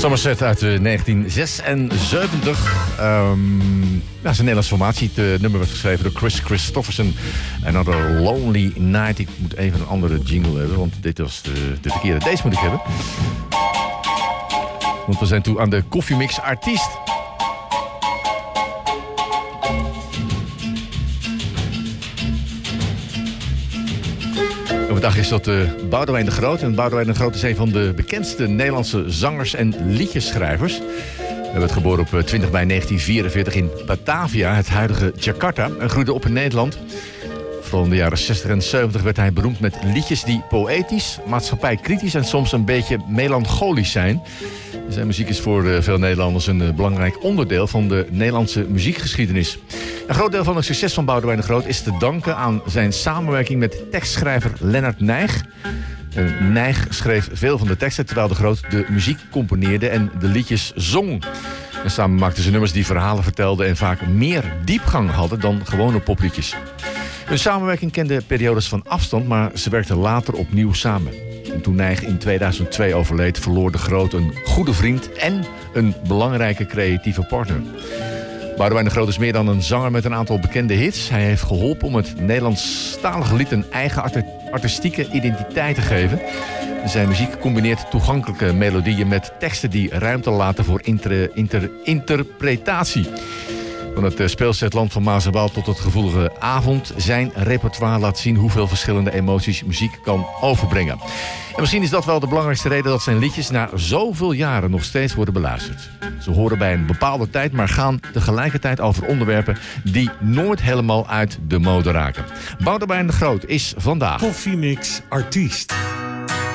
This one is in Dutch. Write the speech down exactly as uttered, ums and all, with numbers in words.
Somerset uit uh, negentien zesenzeventig. Um, ja, zijn Nederlandse formatie. Het nummer werd geschreven door Chris Christofferson. Another Lonely Night. Ik moet even een andere jingle hebben, want dit was de, de verkeerde. Deze moet ik hebben. Want we zijn toe aan de koffiemix artiest. Vandaag is dat uh, Boudewijn de Groot. En Boudewijn de Groot is een van de bekendste Nederlandse zangers en liedjesschrijvers. Hij werd geboren op twintig mei negentien vierenveertig in Batavia, het huidige Jakarta, en groeide op in Nederland. Vooral in de jaren zestig en zeventig werd hij beroemd met liedjes die poëtisch, maatschappijkritisch en soms een beetje melancholisch zijn. Zijn muziek is voor uh, veel Nederlanders een uh, belangrijk onderdeel van de Nederlandse muziekgeschiedenis. Een groot deel van het succes van Boudewijn de Groot is te danken aan zijn samenwerking met tekstschrijver Lennart Nijg. Uh, Nijg schreef veel van de teksten, terwijl de Groot de muziek componeerde en de liedjes zong. En samen maakten ze nummers die verhalen vertelden en vaak meer diepgang hadden dan gewone popliedjes. Hun samenwerking kende periodes van afstand, maar ze werkten later opnieuw samen. En toen Nijg in tweeduizend twee overleed, verloor de Groot een goede vriend en een belangrijke creatieve partner. Boudewijn de Groot is meer dan een zanger met een aantal bekende hits. Hij heeft geholpen om het Nederlandstalige lied een eigen artistieke identiteit te geven. Zijn muziek combineert toegankelijke melodieën met teksten die ruimte laten voor inter, inter, interpretatie. Van het speelset Land van Maas en Waal tot het gevoelige Avond. Zijn repertoire laat zien hoeveel verschillende emoties muziek kan overbrengen. En misschien is dat wel de belangrijkste reden dat zijn liedjes na zoveel jaren nog steeds worden beluisterd. Ze horen bij een bepaalde tijd, maar gaan tegelijkertijd over onderwerpen die nooit helemaal uit de mode raken. Boudewijn de Groot is vandaag Koffiemix artiest.